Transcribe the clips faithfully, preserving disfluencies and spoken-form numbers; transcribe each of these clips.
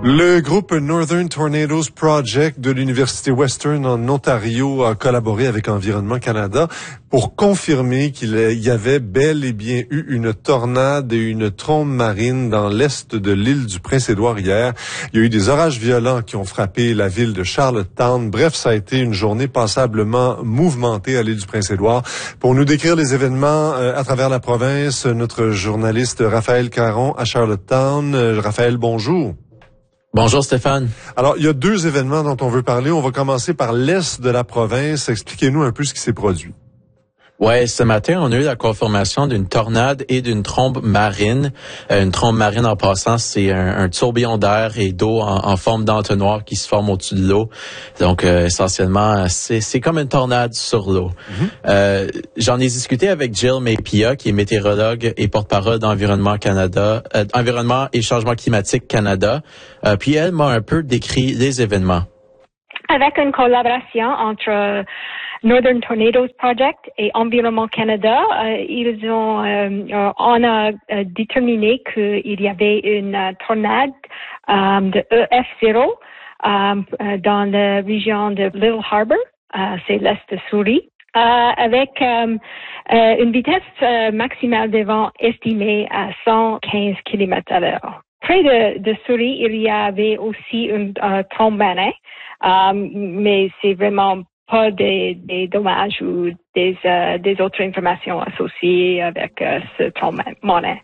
Le groupe Northern Tornadoes Project de l'Université Western en Ontario a collaboré avec Environnement Canada pour confirmer qu'il y avait bel et bien eu une tornade et une trombe marine dans l'est de l'île du Prince-Édouard hier. Il y a eu des orages violents qui ont frappé la ville de Charlottetown. Bref, ça a été une journée passablement mouvementée à l'île du Prince-Édouard. Pour nous décrire les événements euh, à travers la province, notre journaliste Raphaël Caron à Charlottetown. Euh, Raphaël, bonjour. Bonjour Stéphane. Alors, il y a deux événements dont on veut parler. On va commencer par l'est de la province. Expliquez-nous un peu ce qui s'est produit. Ouais, ce matin, on a eu la confirmation d'une tornade et d'une trombe marine. Euh, une trombe marine, en passant, c'est un, un tourbillon d'air et d'eau en, en forme d'entonnoir qui se forme au-dessus de l'eau. Donc, euh, essentiellement, c'est, c'est comme une tornade sur l'eau. Mm-hmm. Euh, j'en ai discuté avec Jill Mapia, qui est météorologue et porte-parole d'Environnement Canada, euh, Environnement et Changement climatique Canada. Euh, puis elle m'a un peu décrit les événements. Avec une collaboration entre Northern Tornadoes Project et Environnement Canada, euh, ils ont, euh, on a euh, déterminé qu'il y avait une euh, tornade euh, de E F zéro euh, dans la région de Little Harbour, euh, c'est l'est de Surrey, euh, avec euh, euh, une vitesse euh, maximale de vent estimée à cent quinze kilomètres à l'heure. Près de, de Surrey, il y avait aussi une euh, trombe marine, euh, mais c'est vraiment pas des, des dommages ou des, euh, des autres informations associées avec euh, ce trombe marine.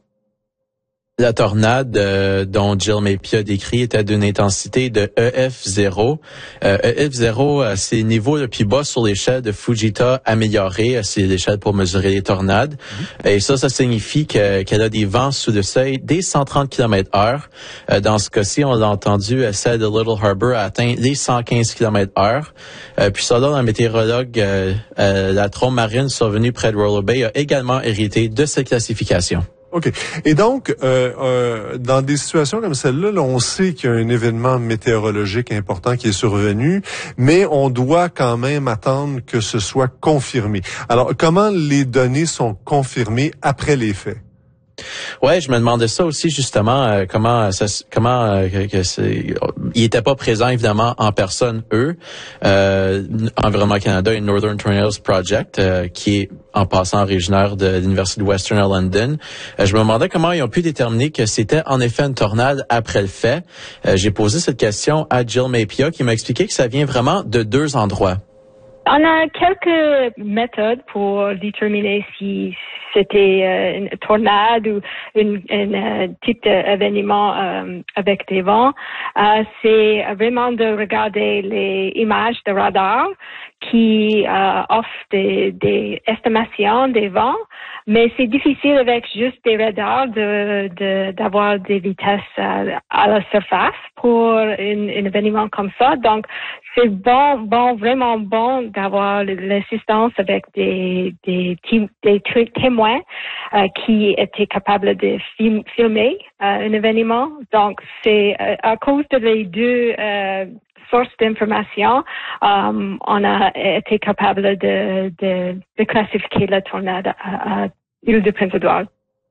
La tornade euh, dont Jill Mapia décrit était d'une intensité de E F zéro. Euh, E F zéro, euh, c'est le niveau le plus bas sur l'échelle de Fujita améliorée. C'est l'échelle pour mesurer les tornades. Mm-hmm. Et ça, ça signifie que, qu'elle a des vents sous le seuil des cent trente kilomètres heure. Euh, dans ce cas-ci, on l'a entendu, celle de Little Harbour a atteint les cent quinze kilomètres heure. Euh, puis selon un météorologue, euh, euh, la trombe marine survenue près de Roller Bay a également hérité de cette classification. OK. Et donc, euh, euh, dans des situations comme celle-là, là, on sait qu'il y a un événement météorologique important qui est survenu, mais on doit quand même attendre que ce soit confirmé. Alors, comment les données sont confirmées après les faits? Ouais, je me demandais ça aussi justement, euh, comment ça, comment euh, que, que c'est, ils étaient pas présents évidemment en personne eux, euh, Environnement Canada et Northern Tornadoes Project, euh, qui est en passant originaire de l'Université de Western à London. Euh, je me demandais comment ils ont pu déterminer que c'était en effet une tornade après le fait. Euh, j'ai posé cette question à Jill Mapia qui m'a expliqué que ça vient vraiment de deux endroits. On a quelques méthodes pour déterminer si c'était euh, une tornade ou une, une euh, type d'événement euh, avec des vents. Euh, c'est vraiment de regarder les images de radar qui euh, offrent des, des estimations des vents, mais c'est difficile avec juste des radars de, de d'avoir des vitesses à, à la surface pour un, un événement comme ça. Donc c'est bon, bon, vraiment bon d'avoir l'assistance avec des des, des témoins euh, qui étaient capables de film, filmer euh, un événement. Donc c'est euh, à cause de les deux euh, sources d'information, um, on a été capable de, de, de classifier la tornade à, à l'île du Prince-Édouard.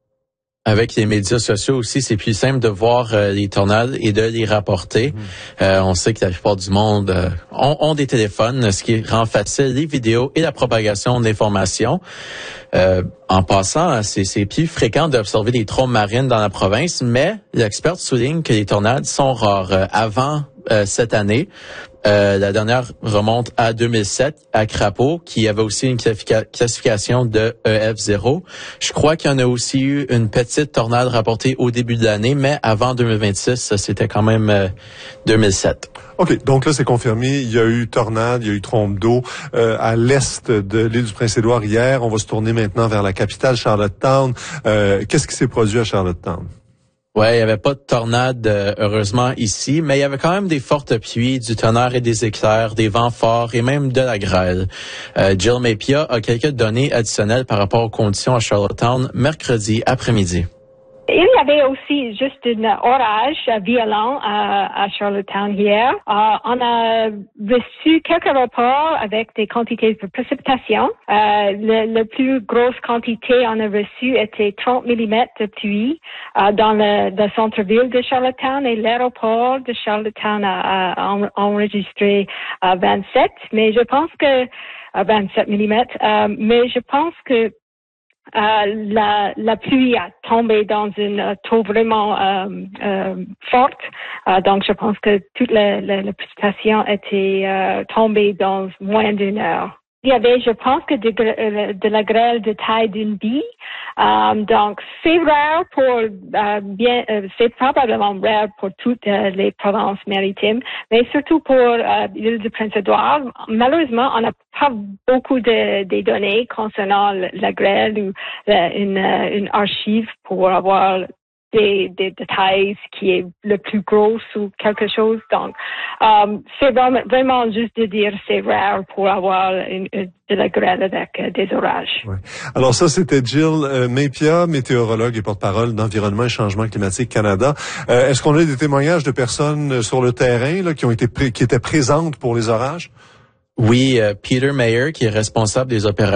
Avec les médias sociaux aussi, c'est plus simple de voir euh, les tornades et de les rapporter. Mmh. Euh, on sait que la plupart du monde euh, ont, ont des téléphones, ce qui rend facile les vidéos et la propagation d'informations. Euh, en passant, c'est, c'est plus fréquent d'observer des trombes marines dans la province, mais l'expert souligne que les tornades sont rares. Euh, avant euh, cette année, Euh, la dernière remonte à deux mille sept, à Crapaud, qui avait aussi une classification de E F zéro. Je crois qu'il y en a aussi eu une petite tornade rapportée au début de l'année, mais avant deux mille vingt-six, c'était quand même euh, deux mille sept. OK, donc là, c'est confirmé. Il y a eu tornade, il y a eu trombe d'eau euh, à l'est de l'île du Prince-Édouard hier. On va se tourner maintenant vers la capitale, Charlottetown. Euh, qu'est-ce qui s'est produit à Charlottetown? Ouais, il y avait pas de tornade, euh, heureusement, ici, mais il y avait quand même des fortes pluies, du tonnerre et des éclairs, des vents forts et même de la grêle. Euh, Jill Mapia a quelques données additionnelles par rapport aux conditions à Charlottetown mercredi après-midi. Il y avait aussi juste un orage violent à, à Charlottetown hier. Euh, on a reçu quelques rapports avec des quantités de précipitations. Euh, le, le plus grosse quantité on a reçu était trente millimètres de pluie euh, dans le, le centre-ville de Charlottetown, et l'aéroport de Charlottetown a, a enregistré euh, vingt-sept. Mais je pense que euh, vingt-sept millimètres. Euh, mais je pense que Euh, la, la pluie a tombé dans une uh, taux vraiment euh, euh, forte. Euh, donc, je pense que toute la, la, la précipitation était euh, tombée dans moins d'une heure. Il y avait, je pense, que de, de la grêle de taille d'une bille. Um, donc, c'est rare pour, euh, bien, euh, c'est probablement rare pour toutes euh, les provinces maritimes, mais surtout pour euh, l'île de Prince-Édouard. Malheureusement, on n'a pas beaucoup de, de données concernant la grêle ou euh, une, une archive pour avoir des, des détails, ce qui est le plus gros ou quelque chose. Donc, um, c'est vraiment, vraiment juste de dire c'est rare pour avoir une, une, de la grêle avec euh, des orages. Ouais. Alors ça, c'était Jill euh, Mapia, météorologue et porte-parole d'Environnement et Changement climatique Canada. Euh, est-ce qu'on a des témoignages de personnes sur le terrain là, qui ont été pré- qui étaient présentes pour les orages? Oui, euh, Peter Mayer, qui est responsable des opérations